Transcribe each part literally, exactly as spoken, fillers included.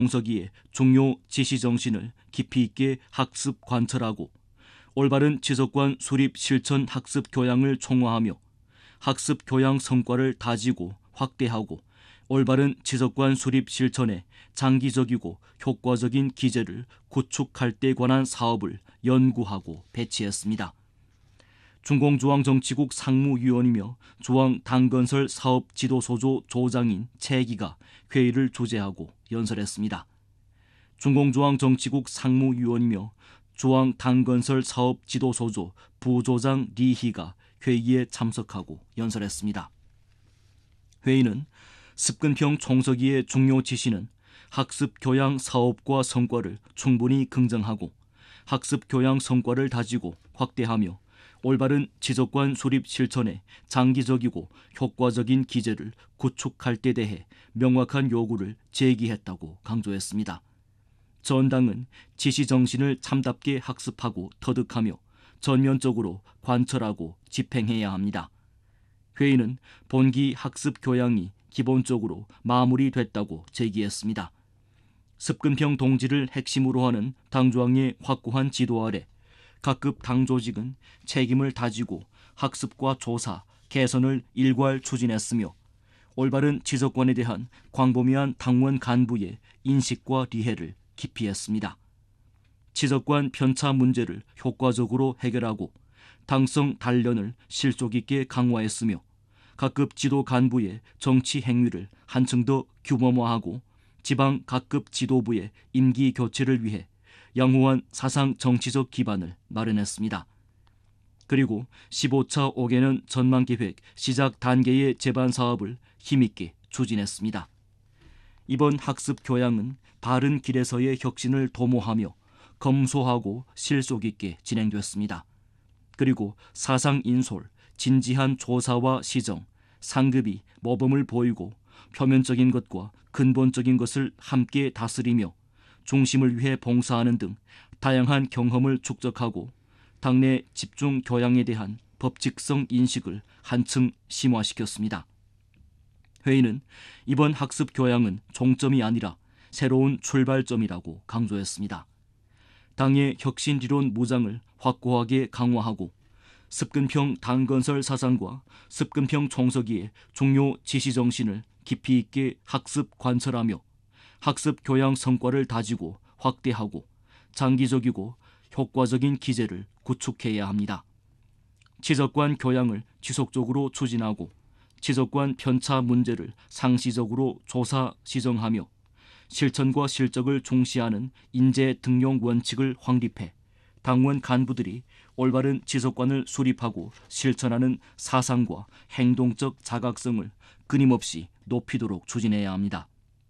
정서기의 중요 지시 정신을 깊이 있게 학습 관철하고 올바른 지속관 수립 실천 학습 교양을 총화하며 학습 교양 성과를 다지고 확대하고 올바른 지속관 수립 실천에 장기적이고 효과적인 기제를 구축할 데 관한 사업을 연구하고 배치했습니다. 중공조항정치국 상무위원이며 조항당건설 사업지도소조 조장인 최기가 회의를 주재하고 연설했습니다. 중공조항정치국 상무위원이며 조항당건설 사업지도소조 부조장 리희가 회의에 참석하고 연설했습니다. 회의는 습근평 총서기의 중요 지시는 학습 교양 사업과 성과를 충분히 긍정하고 학습 교양 성과를 다지고 확대하며 올바른 지속관 수립 실천에 장기적이고 효과적인 기제를 구축할 데 대해 명확한 요구를 제기했다고 강조했습니다. 전당은 지시 정신을 참답게 학습하고 터득하며 전면적으로 관철하고 집행해야 합니다. 회의는 본기 학습 교양이 기본적으로 마무리됐다고 제기했습니다. 습근평 동지를 핵심으로 하는 당조항의 확고한 지도 아래 각급 당조직은 책임을 다지고 학습과 조사, 개선을 일괄 추진했으며 올바른 지속관에 대한 광범위한 당원 간부의 인식과 리해를 깊이 했습니다. 지속관 편차 문제를 효과적으로 해결하고 당성 단련을 실속 있게 강화했으며 각급 지도 간부의 정치 행위를 한층 더 규모화하고 지방 각급 지도부의 임기 교체를 위해 양호한 사상 정치적 기반을 마련했습니다. 그리고 십오 차 오 개년 전망계획 시작 단계의 제반 사업을 힘있게 추진했습니다. 이번 학습 교양은 바른 길에서의 혁신을 도모하며 검소하고 실속 있게 진행됐습니다. 그리고 사상 인솔, 진지한 조사와 시정, 상급이 모범을 보이고 표면적인 것과 근본적인 것을 함께 다스리며 중심을 위해 봉사하는 등 다양한 경험을 축적하고 당내 집중 교양에 대한 법칙성 인식을 한층 심화시켰습니다. 회의는 이번 학습 교양은 종점이 아니라 새로운 출발점이라고 강조했습니다. 당의 혁신이론 무장을 확고하게 강화하고 습근평 당건설 사상과 습근평 총서기의 중요 지시 정신을 깊이 있게 학습 관철하며 학습 교양 성과를 다지고 확대하고 장기적이고 효과적인 기제를 구축해야 합니다. 지속관 교양을 지속적으로 추진하고 지속관 편차 문제를 상시적으로 조사 시정하며 실천과 실적을 중시하는 인재 등용 원칙을 확립해 당원 간부들이 올바른 지속관을 수립하고 실천하는 사상과 행동적 자각성을 끊임없이 높이도록 추진해야 합니다.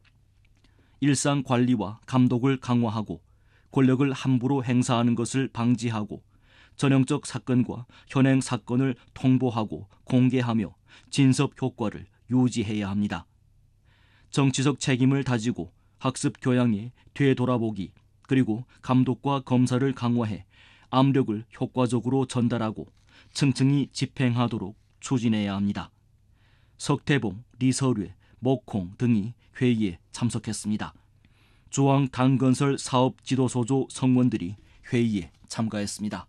일상 관리와 감독을 강화하고 권력을 함부로 행사하는 것을 방지하고 전형적 사건과 현행 사건을 통보하고 공개하며 진섭 효과를 유지해야 합니다. 정치적 책임을 다지고 학습 교양의 되돌아보기 그리고 감독과 검사를 강화해 압력을 효과적으로 전달하고 층층이 집행하도록 추진해야 합니다. 석태봉, 리서뢰, 목콩 등이 회의에 참석했습니다. 조항 당건설 사업지도소조 성원들이 회의에 참가했습니다.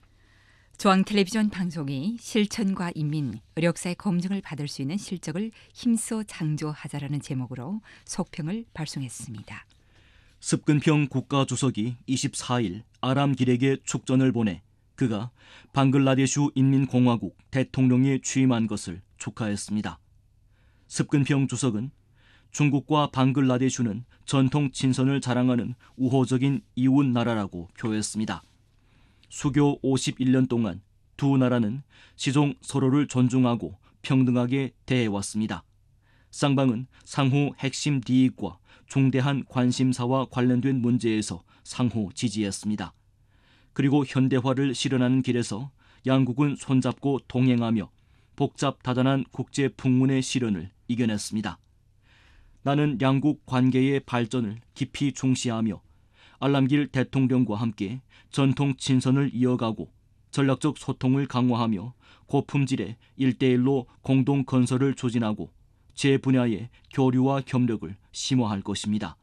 조항텔레비전 방송이 실천과 인민, 의력사의 검증을 받을 수 있는 실적을 힘써 창조하자라는 제목으로 속평을 발송했습니다. 습근평 국가주석이 이십사 일 아람길에게 축전을 보내 그가 방글라데슈 인민공화국 대통령에 취임한 것을 축하했습니다. 습근평 주석은 중국과 방글라데슈는 전통 친선을 자랑하는 우호적인 이웃 나라라고 표했습니다. 수교 오십일 년 동안 두 나라는 시종 서로를 존중하고 평등하게 대해왔습니다. 쌍방은 상호 핵심 이익과 중대한 관심사와 관련된 문제에서 상호 지지했습니다. 그리고 현대화를 실현하는 길에서 양국은 손잡고 동행하며 복잡다단한 국제 풍문의 시련을 이겨냈습니다. 나는 양국 관계의 발전을 깊이 중시하며 알람길 대통령과 함께 전통 친선을 이어가고 전략적 소통을 강화하며 고품질의 일대일로 공동 건설을 추진하고 제 분야의 교류와 협력을 심화할 것입니다.